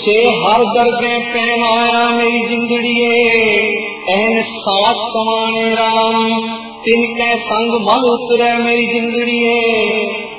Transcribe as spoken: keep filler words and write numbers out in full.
छे हर दरदे पैन आया मेरी जिंदड़िए, एन साथ समाने राम तिनके संग मल उतरे मेरी जिंदड़िए।